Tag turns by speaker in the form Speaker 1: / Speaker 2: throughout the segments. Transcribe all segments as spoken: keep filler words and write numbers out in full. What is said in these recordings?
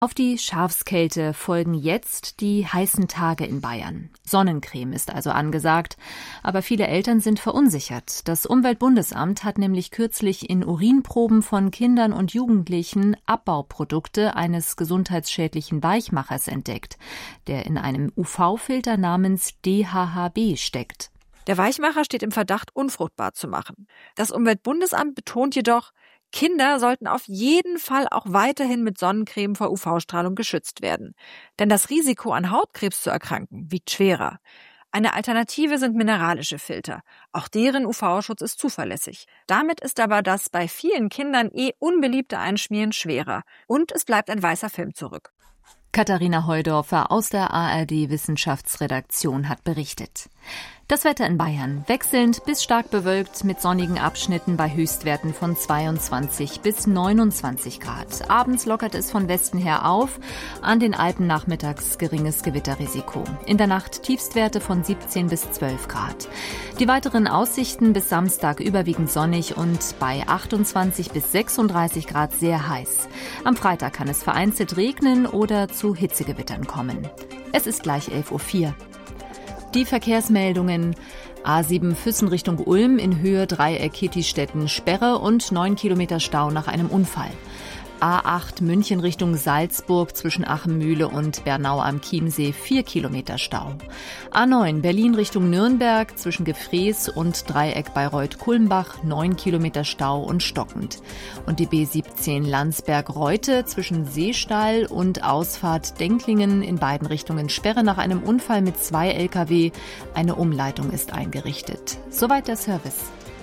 Speaker 1: Auf die Schafskälte folgen jetzt die heißen Tage in Bayern. Sonnencreme ist also angesagt, aber viele Eltern sind verunsichert. Das Umweltbundesamt hat nämlich kürzlich in Urinproben von Kindern und Jugendlichen Abbauprodukte eines gesundheitsschädlichen Weichmachers entdeckt, der in einem U V-Filter namens D H H B steckt.
Speaker 2: Der Weichmacher steht im Verdacht, unfruchtbar zu machen. Das Umweltbundesamt betont jedoch, Kinder sollten auf jeden Fall auch weiterhin mit Sonnencreme vor U V-Strahlung geschützt werden. Denn das Risiko, an Hautkrebs zu erkranken, wiegt schwerer. Eine Alternative sind mineralische Filter. Auch deren U V-Schutz ist zuverlässig. Damit ist aber das bei vielen Kindern eh unbeliebte Einschmieren schwerer. Und es bleibt ein weißer Film zurück.
Speaker 1: Katharina Heudorfer aus der A R D-Wissenschaftsredaktion hat berichtet. Das Wetter in Bayern wechselnd bis stark bewölkt mit sonnigen Abschnitten bei Höchstwerten von zweiundzwanzig bis neunundzwanzig Grad. Abends lockert es von Westen her auf, an den Alpen nachmittags geringes Gewitterrisiko. In der Nacht Tiefstwerte von siebzehn bis zwölf Grad. Die weiteren Aussichten bis Samstag überwiegend sonnig und bei achtundzwanzig bis sechsunddreißig Grad sehr heiß. Am Freitag kann es vereinzelt regnen oder zu Hitzegewittern kommen. Es ist gleich elf Uhr vier. Die Verkehrsmeldungen: A sieben Füssen Richtung Ulm in Höhe Dreieck Kittistetten Sperre und neun Kilometer Stau nach einem Unfall. A acht München Richtung Salzburg zwischen Achemühle und Bernau am Chiemsee vier Kilometer Stau. A neun Berlin Richtung Nürnberg zwischen Gefrees und Dreieck Bayreuth-Kulmbach neun Kilometer Stau und stockend. Und die B siebzehn Landsberg-Reute zwischen Seestall und Ausfahrt Denklingen in beiden Richtungen Sperre nach einem Unfall mit zwei L K W. Eine Umleitung ist eingerichtet. Soweit der Service.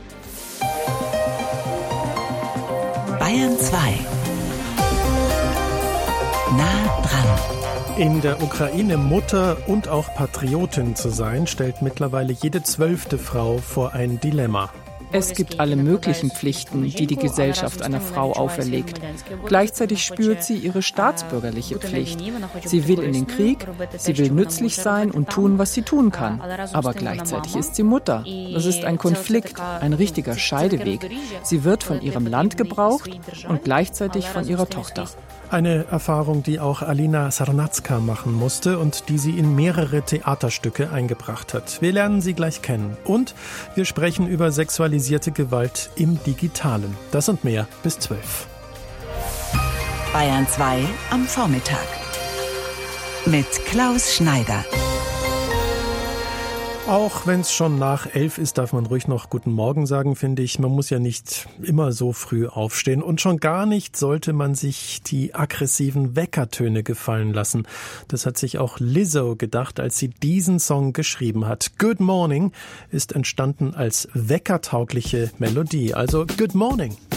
Speaker 3: Bayern zwei. Nah dran.
Speaker 4: In der Ukraine Mutter und auch Patriotin zu sein, stellt mittlerweile jede zwölfte Frau vor ein Dilemma.
Speaker 5: Es gibt alle möglichen Pflichten, die die Gesellschaft einer Frau auferlegt. Gleichzeitig spürt sie ihre staatsbürgerliche Pflicht. Sie will in den Krieg, sie will nützlich sein und tun, was sie tun kann. Aber gleichzeitig ist sie Mutter. Das ist ein Konflikt, ein richtiger Scheideweg. Sie wird von ihrem Land gebraucht und gleichzeitig von ihrer Tochter.
Speaker 4: Eine Erfahrung, die auch Alina Sarnacka machen musste und die sie in mehrere Theaterstücke eingebracht hat. Wir lernen sie gleich kennen. Und wir sprechen über sexualisierte Gewalt im Digitalen. Das und mehr bis zwölf.
Speaker 3: Bayern zwei am Vormittag. Mit Klaus Schneider.
Speaker 4: Auch wenn es schon nach elf ist, darf man ruhig noch Guten Morgen sagen, finde ich. Man muss ja nicht immer so früh aufstehen. Und schon gar nicht sollte man sich die aggressiven Weckertöne gefallen lassen. Das hat sich auch Lizzo gedacht, als sie diesen Song geschrieben hat. Good Morning ist entstanden als weckertaugliche Melodie. Also Good Morning.